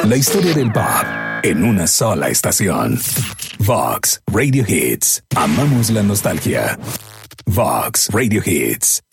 La historia del pop en una sola estación. Vox Radio Hits. Amamos la nostalgia. Vox Radio Hits.